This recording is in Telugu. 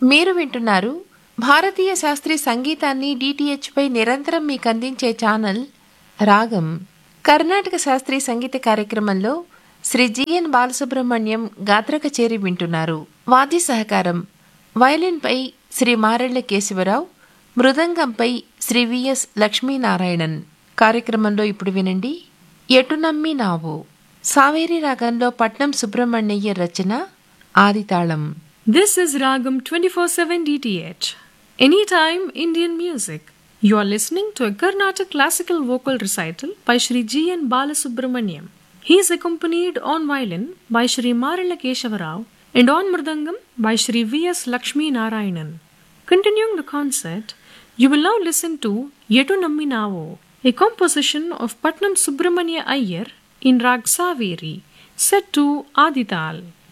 మీరు వింటున్నారు భారతీయ శాస్త్రీయ సంగీతాన్ని DTH పై నిరంతరం మీకు అందించే ఛానల్ రాగం. కర్ణాటక శాస్త్రీయ సంగీత కార్యక్రమంలో శ్రీ GN బాలసుబ్రహ్మణ్యం గాత్ర కచేరీ వింటున్నారు. వాద్య సహకారం వయలిన్పై శ్రీ మారెళ్ల కేశవరావు, మృదంగంపై శ్రీ VS లక్ష్మీనారాయణన్. కార్యక్రమంలో ఇప్పుడు వినండి ఎటు నమ్మి నావో. సావేరి రాగంలో పట్నం సుబ్రహ్మణ్యయ్య రచన, ఆదితాళం. This is Ragam 24/7 DTH. Anytime Indian music. You are listening to a Carnatic classical vocal recital by Shri GN Balasubramaniam. He is accompanied on violin by Shri Marilla Keshavarao and on mridangam by Shri VS Lakshmi Narayanan. Continuing the concert, you will now listen to Yetu Nammi Navo, a composition of Patnam Subramanya Iyer in Rag Saveri, set to Adital.